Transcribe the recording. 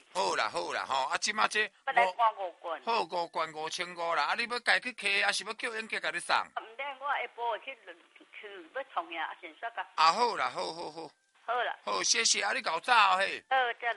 好啦好啦吼，啊，即马这要来关5罐。 好5罐5500啦，啊，你要家去摕，还是要叫英杰甲你送？ 唔免，我下晡会去要创呀，先煞甲。 啊，好啦，好好好。 好啦。 好，谢谢啊，你搞早嘿。 好，再